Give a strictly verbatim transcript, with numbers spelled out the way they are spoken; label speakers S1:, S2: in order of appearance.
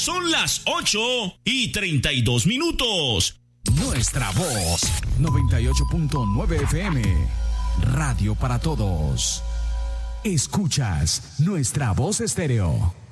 S1: Son las ocho y treinta y dos minutos.
S2: Nuestra voz, noventa y ocho punto nueve F M. Radio para todos. Escuchas Nuestra Voz Estéreo.